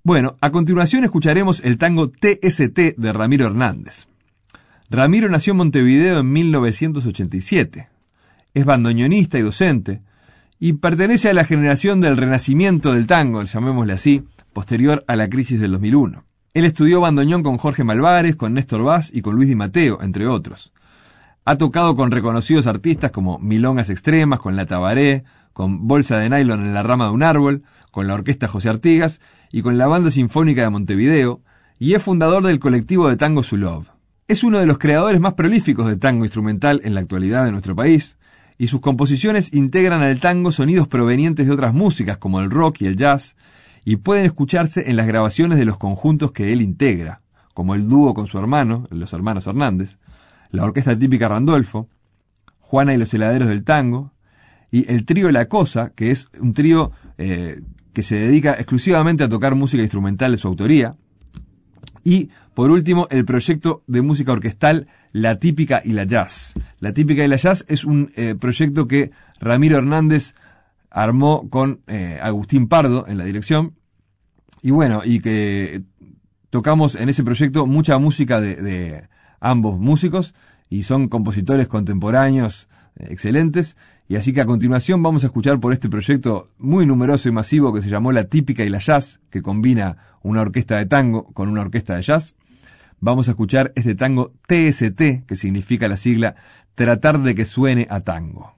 Bueno, a continuación escucharemos el tango TST de Ramiro Hernández. Ramiro nació en Montevideo en 1987. Es bandoneonista y docente, y pertenece a la generación del renacimiento del tango, llamémosle así, posterior a la crisis del 2001. Él estudió bandoneón con Jorge Malvares, con Néstor Vaz y con Luis Di Matteo, entre otros. Ha tocado con reconocidos artistas como Milongas Extremas, con La Tabaré, con Bolsa de Nylon en la rama de un árbol, con la Orquesta José Artigas y con la Banda Sinfónica de Montevideo, y es fundador del colectivo de tango Zulov. Es uno de los creadores más prolíficos de tango instrumental en la actualidad de nuestro país, y sus composiciones integran al tango sonidos provenientes de otras músicas como el rock y el jazz, y pueden escucharse en las grabaciones de los conjuntos que él integra, como el dúo con su hermano, los hermanos Hernández, la Orquesta Típica Randolfo, Juana y los Heladeros del Tango, y el trío La Cosa, que es un trío que se dedica exclusivamente a tocar música instrumental de su autoría, y, por último, el proyecto de música orquestal La Típica y la Jazz. La Típica y la Jazz es un proyecto que Ramiro Hernández armó con Agustín Pardo en la dirección, y bueno, y que tocamos en ese proyecto mucha música de ambos músicos, y son compositores contemporáneos excelentes, y así que a continuación vamos a escuchar por este proyecto muy numeroso y masivo que se llamó La Típica y la Jazz, que combina una orquesta de tango con una orquesta de jazz. Vamos a escuchar este tango TST, que significa la sigla Tratar de que suene a tango.